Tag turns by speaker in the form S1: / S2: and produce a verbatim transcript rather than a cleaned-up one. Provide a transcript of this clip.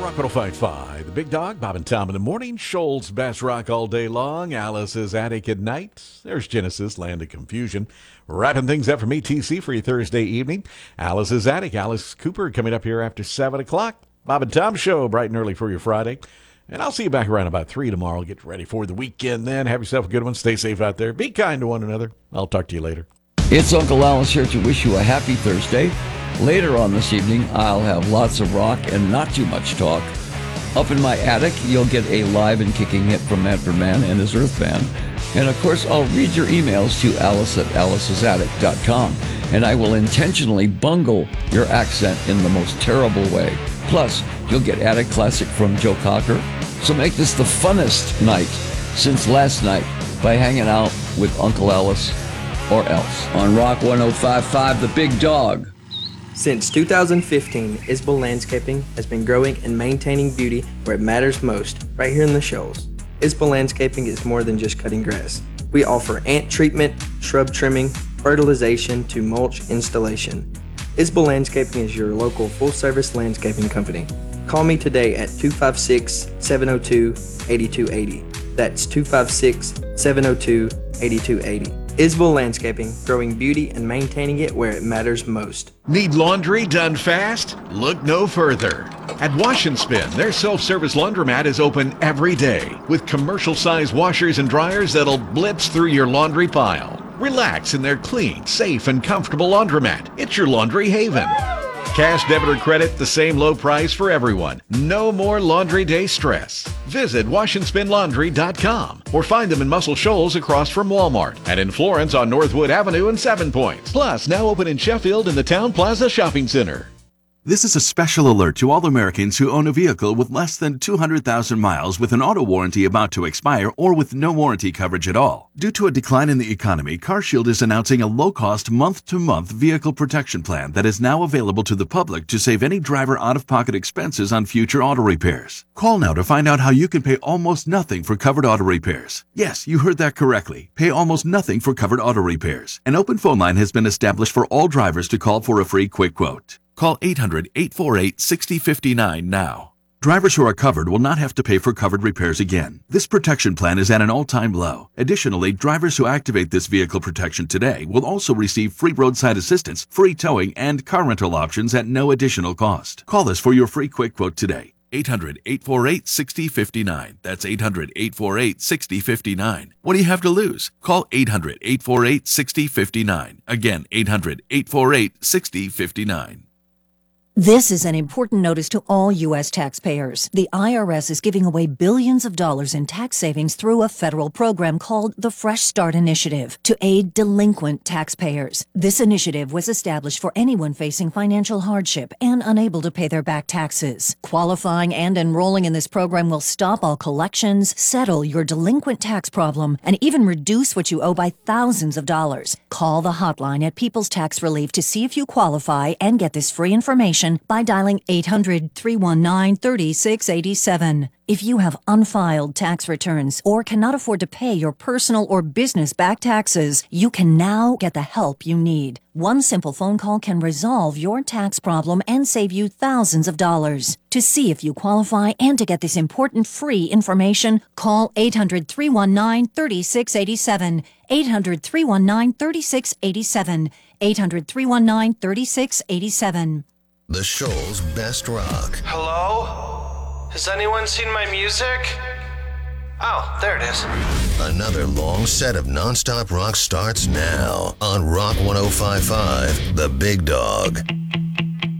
S1: Rock one oh five point five, the Big Dog, Bob and Tom in the morning, Shoals Bass Rock all day long, Alice's Attic at night. There's Genesis, Land of Confusion. Wrapping things up from A T C for your Thursday evening. Alice's Attic, Alice Cooper coming up here after seven o'clock. Bob and Tom show bright and early for your Friday. And I'll see you back around about three tomorrow. Get ready for the weekend then. Have yourself a good one. Stay safe out there. Be kind to one another. I'll talk to you later.
S2: It's Uncle Alice here to wish you a happy Thursday. Later on this evening, I'll have lots of rock and not too much talk. Up in my attic, you'll get a live and kicking hit from Manfred Mann and his Earth Band. And of course, I'll read your emails to alice at alice's attic dot com. And I will intentionally bungle your accent in the most terrible way. Plus, you'll get Attic Classic from Joe Cocker. So make this the funnest night since last night by hanging out with Uncle Alice or else on Rock one oh five point five, The Big Dog.
S3: Since two thousand fifteen, Isbell Landscaping has been growing and maintaining beauty where it matters most, right here in the Shoals. Isbell Landscaping is more than just cutting grass. We offer ant treatment, shrub trimming, fertilization to mulch installation. Isbell Landscaping is your local full-service landscaping company. Call me today at two five six, seven oh two, eight two eight oh. That's two five six, seven oh two, eight two eight oh. Isbell Landscaping, growing beauty and maintaining it where it matters most.
S1: Need laundry done fast? Look no further. At Wash and Spin, their self-service laundromat is open every day with commercial-sized washers and dryers that'll blitz through your laundry pile. Relax in their clean, safe, and comfortable laundromat. It's your laundry haven. Cash, debit, or credit, the same low price for everyone. No more laundry day stress. Visit wash and spin laundry dot com or find them in Muscle Shoals across from Walmart and in Florence on Northwood Avenue and Seven Points. Plus, now open in Sheffield in the Town Plaza Shopping Center.
S4: This is a special alert to all Americans who own a vehicle with less than two hundred thousand miles with an auto warranty about to expire or with no warranty coverage at all. Due to a decline in the economy, CarShield is announcing a low-cost month-to-month vehicle protection plan that is now available to the public to save any driver out-of-pocket expenses on future auto repairs. Call now to find out how you can pay almost nothing for covered auto repairs. Yes, you heard that correctly. Pay almost nothing for covered auto repairs. An open phone line has been established for all drivers to call for a free quick quote. Call eight hundred, eight four eight, six oh five nine now. Drivers who are covered will not have to pay for covered repairs again. This protection plan is at an all-time low. Additionally, drivers who activate this vehicle protection today will also receive free roadside assistance, free towing, and car rental options at no additional cost. Call us for your free quick quote today. eight hundred, eight four eight, six oh five nine. That's eight hundred, eight four eight, six oh five nine. What do you have to lose? Call eight hundred, eight four eight, six oh five nine. Again, eight hundred, eight four eight, six oh five nine.
S5: This is an important notice to all U S taxpayers. The I R S is giving away billions of dollars in tax savings through a federal program called the Fresh Start Initiative to aid delinquent taxpayers. This initiative was established for anyone facing financial hardship and unable to pay their back taxes. Qualifying and enrolling in this program will stop all collections, settle your delinquent tax problem, and even reduce what you owe by thousands of dollars. Call the hotline at People's Tax Relief to see if you qualify and get this free information by dialing eight hundred, three one nine, three six eight seven. If you have unfiled tax returns or cannot afford to pay your personal or business back taxes, you can now get the help you need. One simple phone call can resolve your tax problem and save you thousands of dollars. To see if you qualify and to get this important free information, call eight hundred, three one nine, three six eight seven, eight hundred, three one nine, three six eight seven, eight hundred, three one nine, three six eight seven.
S6: The Shoals Best Rock.
S7: Hello? Has anyone seen my music? Oh, there it is.
S6: Another long set of nonstop rock starts now on Rock one oh five point five, The Big Dog.